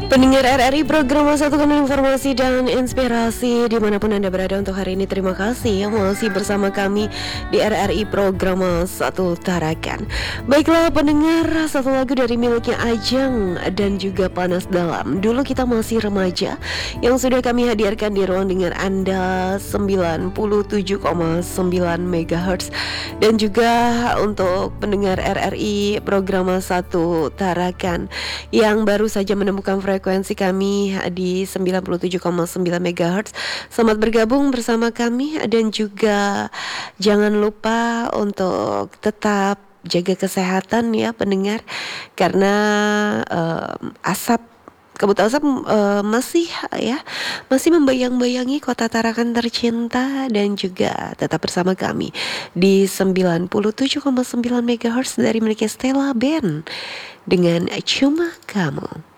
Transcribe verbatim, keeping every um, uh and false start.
Pendengar R R I program satukan informasi dan inspirasi dimanapun Anda berada untuk hari ini. Terima kasih masih bersama kami di R R I program Satu Tarakan. Baiklah pendengar, satu lagu dari miliknya Ajeng dan juga Panas Dalam. Dulu kita masih remaja, yang sudah kami hadirkan di ruang dengar Anda sembilan puluh tujuh koma sembilan megahertz. Dan juga untuk pendengar R R I program Satu Tarakan yang baru saja menemukan frekuensi kami di sembilan puluh tujuh koma sembilan megahertz. Selamat bergabung bersama kami dan juga jangan lupa untuk tetap jaga kesehatan ya pendengar, karena um, asap kabut asap uh, masih ya masih membayang-bayangi kota Tarakan tercinta. Dan juga tetap bersama kami di sembilan puluh tujuh koma sembilan megahertz dari miliknya Stella Band dengan Cuma Kamu.